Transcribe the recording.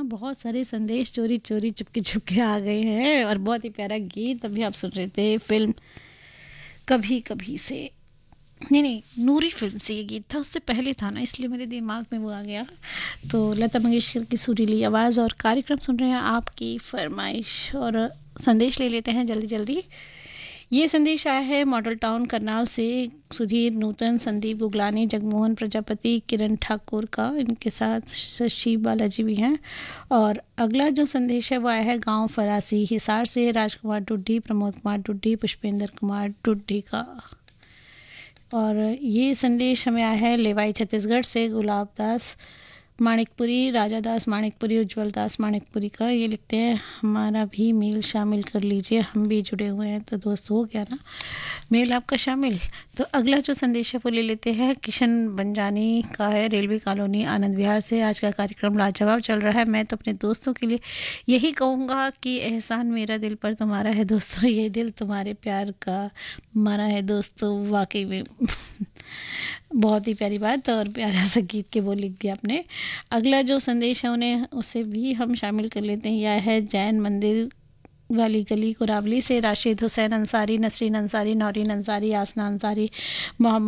बहुत सारे संदेश चोरी चोरी चुपके चुपके आ गए हैं और बहुत ही प्यारा गीत अभी आप सुन रहे थे फिल्म कभी कभी से। नहीं, नूरी फिल्म से ये गीत था, उससे पहले था ना, इसलिए मेरे दिमाग में वो आ गया। तो लता मंगेशकर की सुरीली आवाज़ और कार्यक्रम सुन रहे हैं आपकी फरमाइश और संदेश ले लेते हैं जल्दी जल्दी। ये संदेश आया है मॉडल टाउन करनाल से, सुधीर नूतन, संदीप गुगलानी, जगमोहन प्रजापति, किरण ठाकुर का, इनके साथ शशि बालाजी भी हैं। और अगला जो संदेश है वो आया है गांव फरासी हिसार से, राजकुमार डुड्डी, प्रमोद कुमार डुड्डी, पुष्पेंद्र कुमार डुड्डी का। और ये संदेश हमें आया है लेवाई छत्तीसगढ़ से, गुलाब दास माणिकपुरी, राजा दास माणिकपुरी, उज्जवल दास माणिकपुरी का। ये लिखते हैं हमारा भी मेल शामिल कर लीजिए, हम भी जुड़े हुए हैं। तो दोस्त हो गया ना मेल आपका शामिल। तो अगला जो संदेश है वो ले लेते हैं, किशन बंजानी का है, रेलवे कॉलोनी आनंद विहार से। आज का कार्यक्रम लाजवाब चल रहा है। मैं तो अपने दोस्तों के लिए यही कहूँगा कि एहसान मेरा दिल पर तुम्हारा है दोस्तों, ये दिल तुम्हारे प्यार का मारा है दोस्तों। वाकई में बहुत ही प्यारी बात और प्यारा सा गीत के वो लिख दिया आपने। अगला जो संदेश है उन्हें उसे भी हम शामिल कर लेते हैं। यह है जैन मंदिर वाली गली कुरावली से, राशिद हुसैन अंसारी, नसरीन अंसारी, नौरीन अंसारी, आसना अंसारी, मोहम्मद